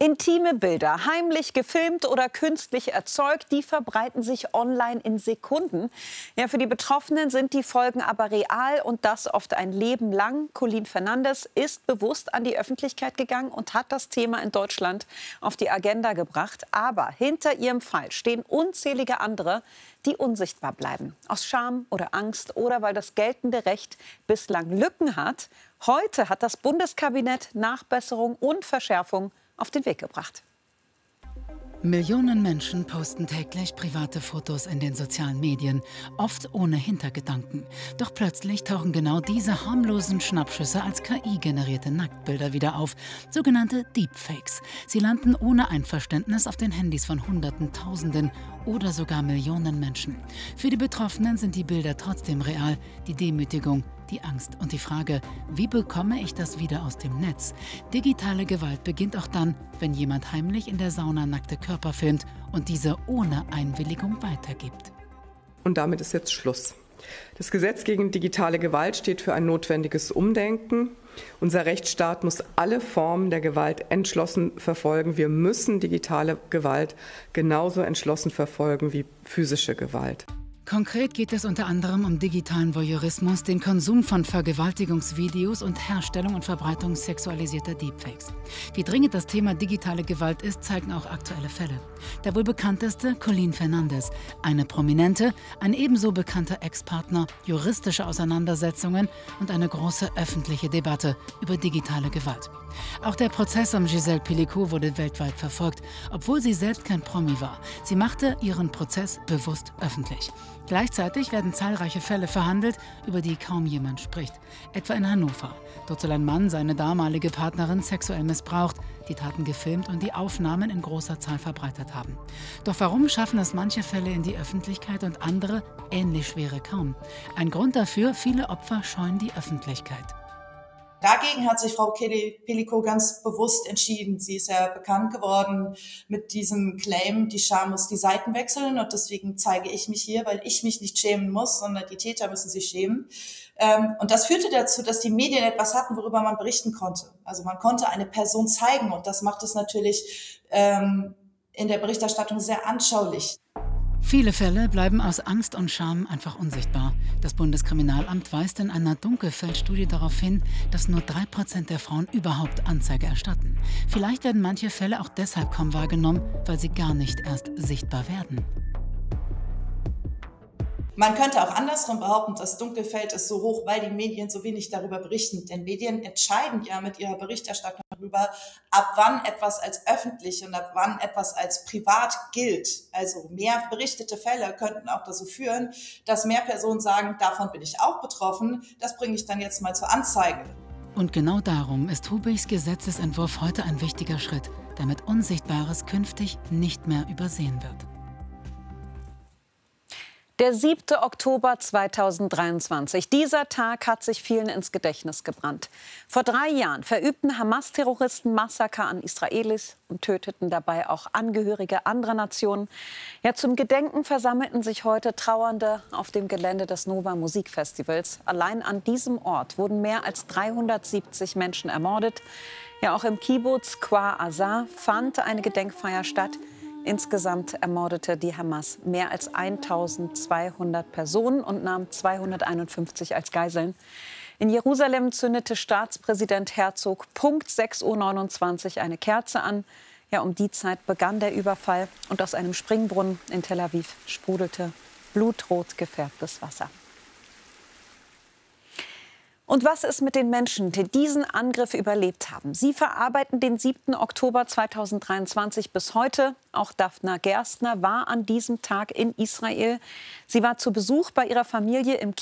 Intime Bilder, heimlich gefilmt oder künstlich erzeugt, die verbreiten sich online in Sekunden. Ja, für die Betroffenen sind die Folgen aber real und das oft ein Leben lang. Colleen Fernandes ist bewusst an die Öffentlichkeit gegangen und hat das Thema in Deutschland auf die Agenda gebracht. Aber hinter ihrem Fall stehen unzählige andere, die unsichtbar bleiben. Aus Scham oder Angst oder weil das geltende Recht bislang Lücken hat. Heute hat das Bundeskabinett Nachbesserung und Verschärfung auf den Weg gebracht. Millionen Menschen posten täglich private Fotos in den sozialen Medien, oft ohne Hintergedanken. Doch plötzlich tauchen genau diese harmlosen Schnappschüsse als KI-generierte Nacktbilder wieder auf, sogenannte Deepfakes. Sie landen ohne Einverständnis auf den Handys von Hunderten, Tausenden oder sogar Millionen Menschen. Für die Betroffenen sind die Bilder trotzdem real, die Demütigung, die Angst und die Frage, wie bekomme ich das wieder aus dem Netz? Digitale Gewalt beginnt auch dann, wenn jemand heimlich in der Sauna nackte Körper filmt und diese ohne Einwilligung weitergibt. Und damit ist jetzt Schluss. Das Gesetz gegen digitale Gewalt steht für ein notwendiges Umdenken. Unser Rechtsstaat muss alle Formen der Gewalt entschlossen verfolgen. Wir müssen digitale Gewalt genauso entschlossen verfolgen wie physische Gewalt. Konkret geht es unter anderem um digitalen Voyeurismus, den Konsum von Vergewaltigungsvideos und Herstellung und Verbreitung sexualisierter Deepfakes. Wie dringend das Thema digitale Gewalt ist, zeigen auch aktuelle Fälle. Der wohl bekannteste, Colleen Fernandes, eine Prominente, ein ebenso bekannter Ex-Partner, juristische Auseinandersetzungen und eine große öffentliche Debatte über digitale Gewalt. Auch der Prozess um Gisèle Pelicot wurde weltweit verfolgt, obwohl sie selbst kein Promi war. Sie machte ihren Prozess bewusst öffentlich. Gleichzeitig werden zahlreiche Fälle verhandelt, über die kaum jemand spricht. Etwa in Hannover. Dort soll ein Mann seine damalige Partnerin sexuell missbraucht, die Taten gefilmt und die Aufnahmen in großer Zahl verbreitet haben. Doch warum schaffen es manche Fälle in die Öffentlichkeit und andere, ähnlich schwere, kaum? Ein Grund dafür, viele Opfer scheuen die Öffentlichkeit. Dagegen hat sich Frau Pelicot ganz bewusst entschieden. Sie ist ja bekannt geworden mit diesem Claim, die Scham muss die Seiten wechseln. Und deswegen zeige ich mich hier, weil ich mich nicht schämen muss, sondern die Täter müssen sich schämen. Und das führte dazu, dass die Medien etwas hatten, worüber man berichten konnte. Also man konnte eine Person zeigen und das macht es natürlich in der Berichterstattung sehr anschaulich. Viele Fälle bleiben aus Angst und Scham einfach unsichtbar. Das Bundeskriminalamt weist in einer Dunkelfeldstudie darauf hin, dass nur 3% der Frauen überhaupt Anzeige erstatten. Vielleicht werden manche Fälle auch deshalb kaum wahrgenommen, weil sie gar nicht erst sichtbar werden. Man könnte auch andersrum behaupten, das Dunkelfeld ist so hoch, weil die Medien so wenig darüber berichten. Denn Medien entscheiden ja mit ihrer Berichterstattung darüber, ab wann etwas als öffentlich und ab wann etwas als privat gilt. Also mehr berichtete Fälle könnten auch dazu führen, dass mehr Personen sagen, davon bin ich auch betroffen, das bringe ich dann jetzt mal zur Anzeige. Und genau darum ist Hubichs Gesetzesentwurf heute ein wichtiger Schritt, damit Unsichtbares künftig nicht mehr übersehen wird. Der 7. Oktober 2023. Dieser Tag hat sich vielen ins Gedächtnis gebrannt. Vor 3 Jahren verübten Hamas-Terroristen Massaker an Israelis und töteten dabei auch Angehörige anderer Nationen. Ja, zum Gedenken versammelten sich heute Trauernde auf dem Gelände des Nova Musikfestivals. Allein an diesem Ort wurden mehr als 370 Menschen ermordet. Ja, auch im Kibbuz Kfar Aza fand eine Gedenkfeier statt. Insgesamt ermordete die Hamas mehr als 1200 Personen und nahm 251 als Geiseln. In Jerusalem zündete Staatspräsident Herzog Punkt 6:29 Uhr eine Kerze an. Ja, um die Zeit begann der Überfall und aus einem Springbrunnen in Tel Aviv sprudelte blutrot gefärbtes Wasser. Und was ist mit den Menschen, die diesen Angriff überlebt haben? Sie verarbeiten den 7. Oktober 2023 bis heute. Auch Daphna Gerstner war an diesem Tag in Israel. Sie war zu Besuch bei ihrer Familie im